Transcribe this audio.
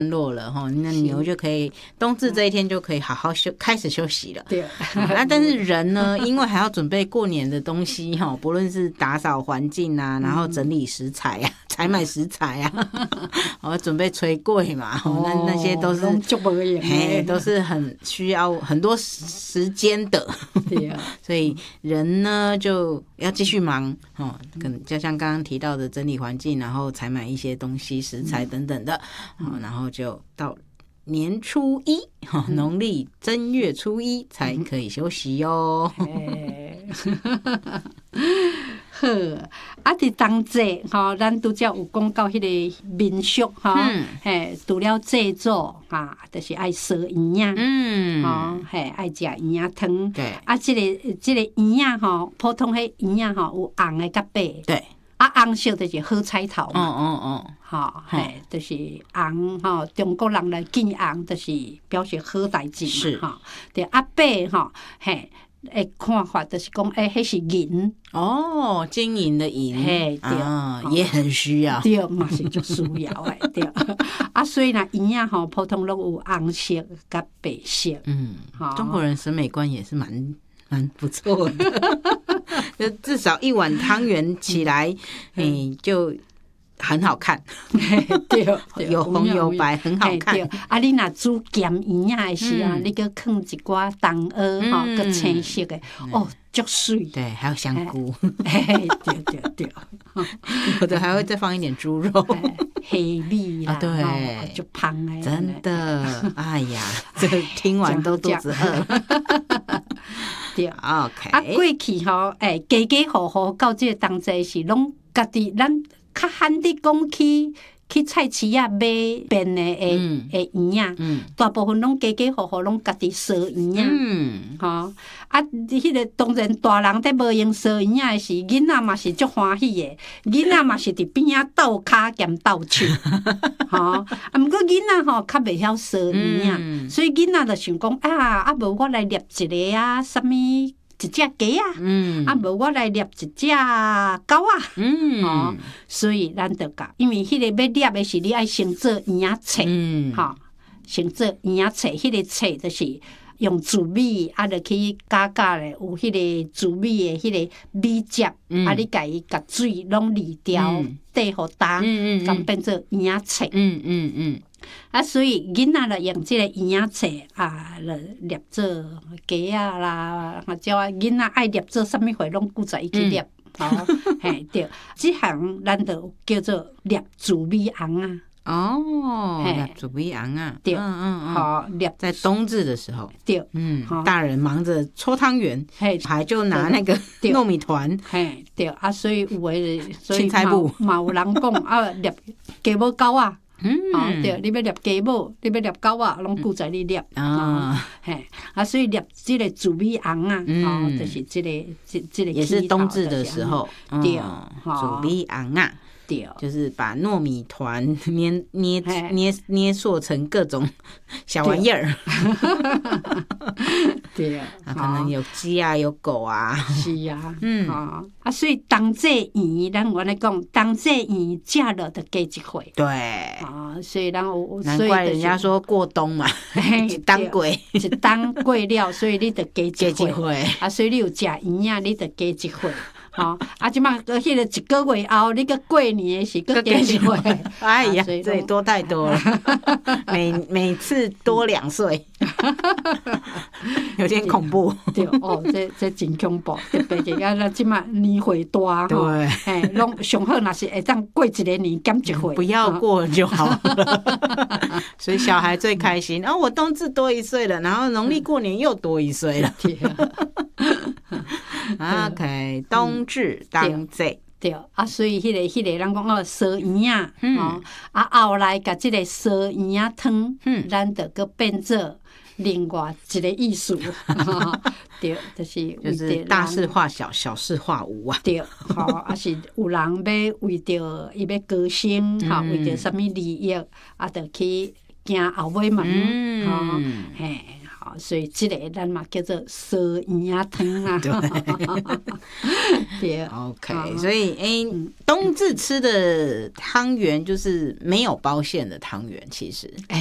落了哈，那牛就可以冬至这一天就可以好好开始休息了。 对， 那但是人呢，因为还要准备过年的东西哈，不论是打扫环境啊，然后整理食材啊，采买食材啊，我准备炊粿嘛，那些都是都是很需要很多时间的。 对， 所以人呢就要继续忙哦，就像刚刚提到的整理环境，然后采买一些东西、食材等等的，然后就到年初一，农历正月初一才可以休息哟。 好，伫当节吼，咱拄则有讲到迄个民俗吼，除了祭祖就是爱烧圆仔，爱食圆仔汤。 对， 即个圆仔吼，普通迄圆仔吼有红的甲白。 对。 红色就是好彩头嘛，就是红吼，中国人来见红，就是表示好代志嘛，吼。对，白吼，诶，看法就是讲，迄是银金银的银， 对， 也很需要， 对，嘛是足需要诶，对。所以呢，圆仔吼，普通拢有红色甲白色， 中国人审美观也是蛮不错的。就至少一碗汤圆起来，就很好看， 对， 有红有白，很好看。 你若煮咸圆仔的时啊，你搁放一寡冬蚵吼，搁青色的，足水。 对，还有香菇。 对， 有的还会再放一点猪肉、 黑米啦， 对， 就香的。 真的，哎呀，这听完都肚子饿。 对 ，OK。 过去吼，家家户户到这个当节是拢家己，咱较罕伫讲去菜市啊买变的圆仔，大部分拢家家户户拢家己烧圆仔，迄个当然大人在无用烧圆仔的时，囡仔嘛是足欢喜的，囡仔嘛是伫边仔斗骹兼斗手，毋过囡仔吼较袂晓烧圆仔，所以囡仔就想讲无我来捏一个啥物。一只鸡无我来捏一只狗所以咱就讲，因为迄个要捏的是你爱先做圆仔册，先做圆仔册，迄个册就是用糯米就去加咧，有迄个糯米的迄个米汁，你甲水拢离掉，底互干，咁变做圆仔册。所以囡仔就用即个圆仔册就捏做鸡啦，或者囡仔爱捏做啥物货，拢顾在伊去捏。对，即项咱就叫做捏糯米红捏糯米红对， 捏在冬至的时候， 对， 大人忙着搓汤圆，还就拿那个糯米团， 对，所以有诶， 青菜布嘛有人讲捏鸡母狗对，你要捏鸡母，你要捏狗拢顾在你捏所以捏即个糯米红就是即个也是冬至的时候， 对， 糯米红对，就是把糯米团捏塑成各种小玩意儿， 对可能有鸡有狗是所以冬节圆，咱原来讲冬节圆食了就加一回， 对所以咱有， 难怪人家说过冬嘛，一冬过， 一冬过了，所以你就加一回， 所以你有食圆仔，你就加一回。即摆迄个一个月后，你个过年的时个加一回， 哎呀，这也多太多了，每次多2岁，有点恐怖。 对这真恐怖，特别是咱即摆年岁大， 对， 拢上好若是会当过一个年减一回， 不要过就好了。所以小孩最开心，我冬至多1岁了，然后农历过年又多1岁了。OK， 冬至当节对所以迄个人讲烧圆仔，后来甲即个烧圆仔汤，咱就搁变做另外一个意思，对，就是大事化小，小事化无对，是有人要为着伊要高升，为着啥物利益，就去行后尾门， 所以这个咱嘛叫做烧圆仔汤啊。对 ，OK， 所以冬至吃的汤圆就是没有包馅的汤圆，其实。